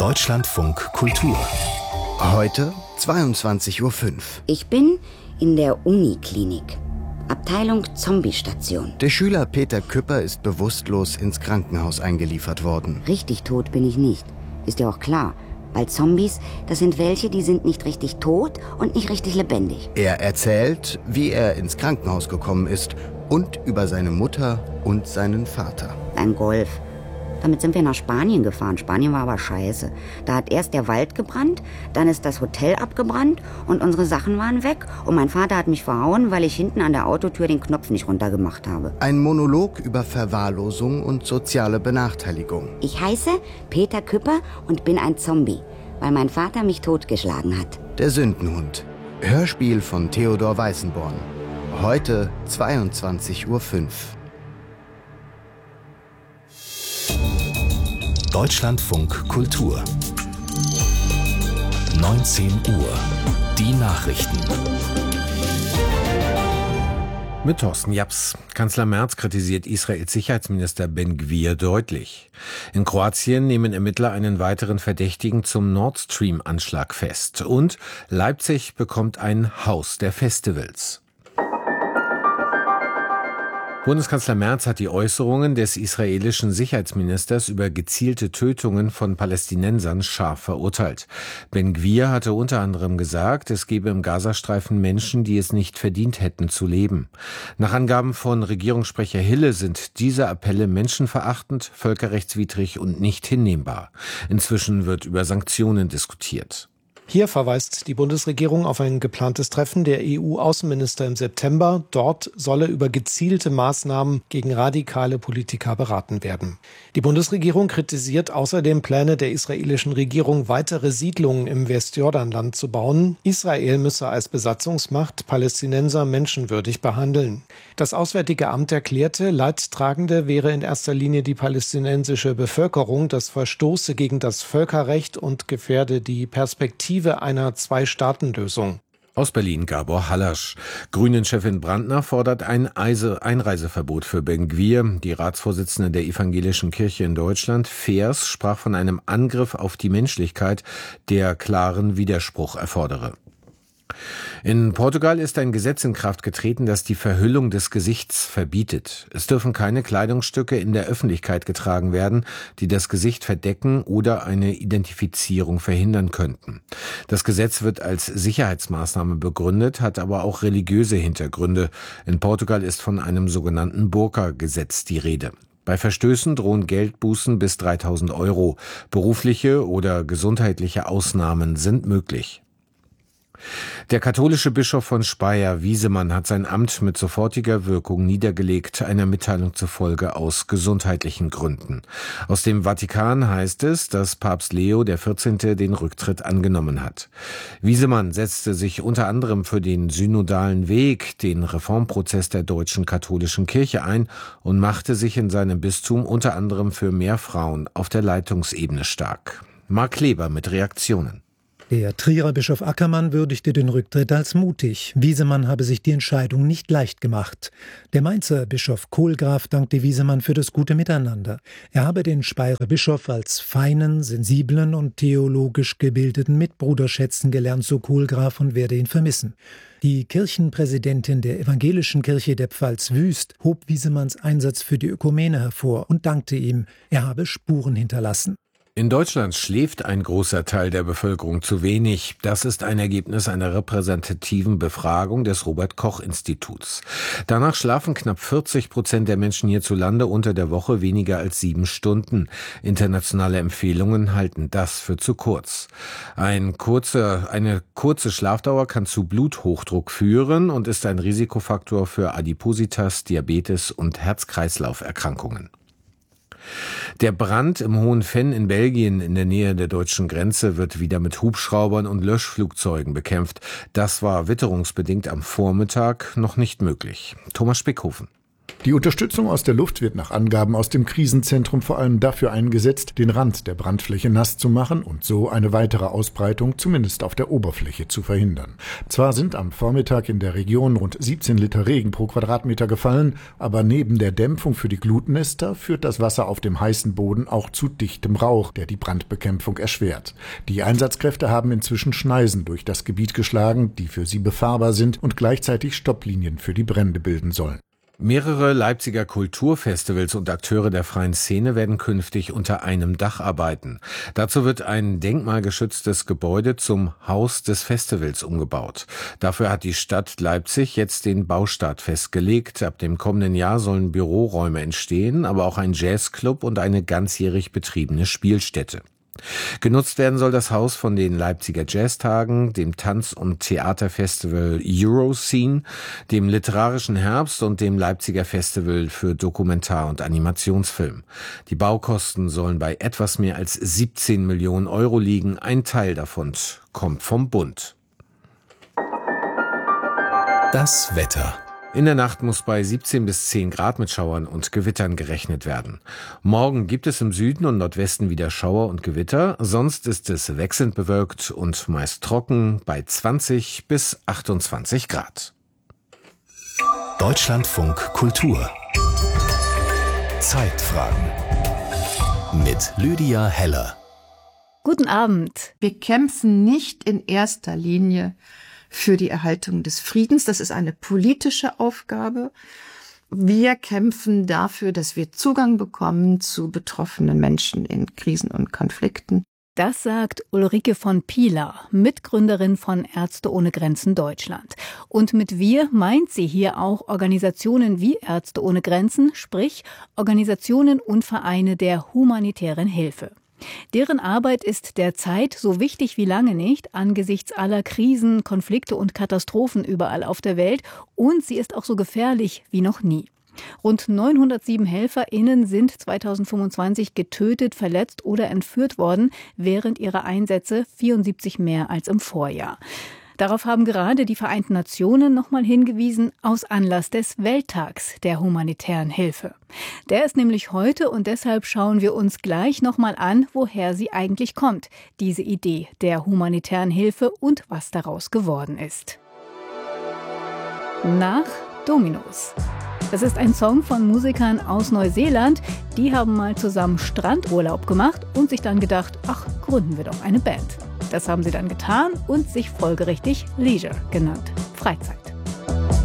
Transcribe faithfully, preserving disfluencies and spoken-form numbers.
Deutschlandfunk Kultur. Heute zweiundzwanzig Uhr fünf. Ich bin in der Uniklinik. Abteilung Zombie-Station. Der Schüler Peter Küpper ist bewusstlos ins Krankenhaus eingeliefert worden. Richtig tot bin ich nicht. Ist ja auch klar. Weil Zombies, das sind welche, die sind nicht richtig tot und nicht richtig lebendig. Er erzählt, wie er ins Krankenhaus gekommen ist und über seine Mutter und seinen Vater. Ein Golf. Damit sind wir nach Spanien gefahren. Spanien war aber scheiße. Da hat erst der Wald gebrannt, dann ist das Hotel abgebrannt und unsere Sachen waren weg. Und mein Vater hat mich verhauen, weil ich hinten an der Autotür den Knopf nicht runtergemacht habe. Ein Monolog über Verwahrlosung und soziale Benachteiligung. Ich heiße Peter Küpper und bin ein Zombie, weil mein Vater mich totgeschlagen hat. Der Sündenhund. Hörspiel von Theodor Weißenborn. Heute zweiundzwanzig Uhr fünf. Deutschlandfunk Kultur. neunzehn Uhr. Die Nachrichten. Mit Thorsten Japs. Kanzler Merz kritisiert Israels Sicherheitsminister Ben-Gvir deutlich. In Kroatien nehmen Ermittler einen weiteren Verdächtigen zum Nord Stream-Anschlag fest. Und Leipzig bekommt ein Haus der Festivals. Bundeskanzler Merz hat die Äußerungen des israelischen Sicherheitsministers über gezielte Tötungen von Palästinensern scharf verurteilt. Ben-Gvir hatte unter anderem gesagt, es gebe im Gazastreifen Menschen, die es nicht verdient hätten zu leben. Nach Angaben von Regierungssprecher Hille sind diese Appelle menschenverachtend, völkerrechtswidrig und nicht hinnehmbar. Inzwischen wird über Sanktionen diskutiert. Hier verweist die Bundesregierung auf ein geplantes Treffen der E U-Außenminister im September. Dort solle über gezielte Maßnahmen gegen radikale Politiker beraten werden. Die Bundesregierung kritisiert außerdem Pläne der israelischen Regierung, weitere Siedlungen im Westjordanland zu bauen. Israel müsse als Besatzungsmacht Palästinenser menschenwürdig behandeln. Das Auswärtige Amt erklärte, Leidtragende wäre in erster Linie die palästinensische Bevölkerung. Das verstoße gegen das Völkerrecht und gefährde die Perspektive einer Zwei-Staaten-Lösung. Aus Berlin Gabor Hallasch. Grünen-Chefin Brandner fordert ein Eise- Einreiseverbot für Ben-Gvir. Die Ratsvorsitzende der Evangelischen Kirche in Deutschland, Feers, sprach von einem Angriff auf die Menschlichkeit, der klaren Widerspruch erfordere. In Portugal ist ein Gesetz in Kraft getreten, das die Verhüllung des Gesichts verbietet. Es dürfen keine Kleidungsstücke in der Öffentlichkeit getragen werden, die das Gesicht verdecken oder eine Identifizierung verhindern könnten. Das Gesetz wird als Sicherheitsmaßnahme begründet, hat aber auch religiöse Hintergründe. In Portugal ist von einem sogenannten Burka-Gesetz die Rede. Bei Verstößen drohen Geldbußen bis dreitausend Euro. Berufliche oder gesundheitliche Ausnahmen sind möglich. Der katholische Bischof von Speyer, Wiesemann, hat sein Amt mit sofortiger Wirkung niedergelegt, einer Mitteilung zufolge aus gesundheitlichen Gründen. Aus dem Vatikan heißt es, dass Papst Leo der vierzehnte den Rücktritt angenommen hat. Wiesemann setzte sich unter anderem für den synodalen Weg, den Reformprozess der deutschen katholischen Kirche ein und machte sich in seinem Bistum unter anderem für mehr Frauen auf der Leitungsebene stark. Mark Kleber mit Reaktionen. Der Trierer Bischof Ackermann würdigte den Rücktritt als mutig. Wiesemann habe sich die Entscheidung nicht leicht gemacht. Der Mainzer Bischof Kohlgraf dankte Wiesemann für das gute Miteinander. Er habe den Speyerer Bischof als feinen, sensiblen und theologisch gebildeten Mitbruder schätzen gelernt, so Kohlgraf, und werde ihn vermissen. Die Kirchenpräsidentin der Evangelischen Kirche der Pfalz Wüst hob Wiesemanns Einsatz für die Ökumene hervor und dankte ihm. Er habe Spuren hinterlassen. In Deutschland schläft ein großer Teil der Bevölkerung zu wenig. Das ist ein Ergebnis einer repräsentativen Befragung des Robert-Koch-Instituts. Danach schlafen knapp vierzig Prozent der Menschen hierzulande unter der Woche weniger als sieben Stunden. Internationale Empfehlungen halten das für zu kurz. Ein kurzer, eine kurze Schlafdauer kann zu Bluthochdruck führen und ist ein Risikofaktor für Adipositas, Diabetes und Herz-Kreislauf-Erkrankungen. Der Brand im Hohen Venn in Belgien in der Nähe der deutschen Grenze wird wieder mit Hubschraubern und Löschflugzeugen bekämpft. Das war witterungsbedingt am Vormittag noch nicht möglich. Thomas Spickhofen. Die Unterstützung aus der Luft wird nach Angaben aus dem Krisenzentrum vor allem dafür eingesetzt, den Rand der Brandfläche nass zu machen und so eine weitere Ausbreitung zumindest auf der Oberfläche zu verhindern. Zwar sind am Vormittag in der Region rund siebzehn Liter Regen pro Quadratmeter gefallen, aber neben der Dämpfung für die Glutnester führt das Wasser auf dem heißen Boden auch zu dichtem Rauch, der die Brandbekämpfung erschwert. Die Einsatzkräfte haben inzwischen Schneisen durch das Gebiet geschlagen, die für sie befahrbar sind und gleichzeitig Stopplinien für die Brände bilden sollen. Mehrere Leipziger Kulturfestivals und Akteure der freien Szene werden künftig unter einem Dach arbeiten. Dazu wird ein denkmalgeschütztes Gebäude zum Haus des Festivals umgebaut. Dafür hat die Stadt Leipzig jetzt den Baustart festgelegt. Ab dem kommenden Jahr sollen Büroräume entstehen, aber auch ein Jazzclub und eine ganzjährig betriebene Spielstätte. Genutzt werden soll das Haus von den Leipziger Jazztagen, dem Tanz- und Theaterfestival Euroscene, dem Literarischen Herbst und dem Leipziger Festival für Dokumentar- und Animationsfilm. Die Baukosten sollen bei etwas mehr als siebzehn Millionen Euro liegen. Ein Teil davon kommt vom Bund. Das Wetter. In der Nacht muss bei siebzehn bis zehn Grad mit Schauern und Gewittern gerechnet werden. Morgen gibt es im Süden und Nordwesten wieder Schauer und Gewitter. Sonst ist es wechselnd bewölkt und meist trocken bei zwanzig bis achtundzwanzig Grad. Deutschlandfunk Kultur. Zeitfragen. Mit Lydia Heller. Guten Abend. Wir kämpfen nicht in erster Linie für die Erhaltung des Friedens. Das ist eine politische Aufgabe. Wir kämpfen dafür, dass wir Zugang bekommen zu betroffenen Menschen in Krisen und Konflikten. Das sagt Ulrike von Pilar, Mitgründerin von Ärzte ohne Grenzen Deutschland. Und mit wir meint sie hier auch Organisationen wie Ärzte ohne Grenzen, sprich Organisationen und Vereine der humanitären Hilfe. Deren Arbeit ist derzeit so wichtig wie lange nicht angesichts aller Krisen, Konflikte und Katastrophen überall auf der Welt, und sie ist auch so gefährlich wie noch nie. Rund neunhundertsieben HelferInnen sind zweitausendfünfundzwanzig getötet, verletzt oder entführt worden, während ihrer Einsätze vierundsiebzig mehr als im Vorjahr. Darauf haben gerade die Vereinten Nationen nochmal hingewiesen, aus Anlass des Welttags der humanitären Hilfe. Der ist nämlich heute, und deshalb schauen wir uns gleich nochmal an, woher sie eigentlich kommt, diese Idee der humanitären Hilfe und was daraus geworden ist. Nach Dominos. Das ist ein Song von Musikern aus Neuseeland. Die haben mal zusammen Strandurlaub gemacht und sich dann gedacht, ach, gründen wir doch eine Band. Das haben sie dann getan und sich folgerichtig Leisure genannt, Freizeit.